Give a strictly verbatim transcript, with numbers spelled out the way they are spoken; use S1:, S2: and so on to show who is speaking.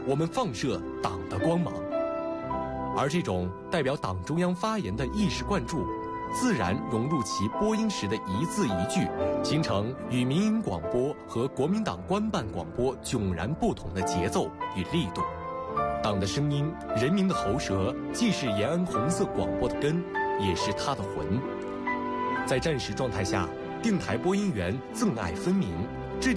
S1: 我们放射党的光芒。而这种代表党中央发言的意识灌注，自然融入其播音时的一字一句，形成与民营广播和国民党官办广播迥然不同的节奏与力度。党的声音，人民的喉舌，既是延安红色广播的根，也是它的魂。在战时状态下，定台播音员憎爱分明，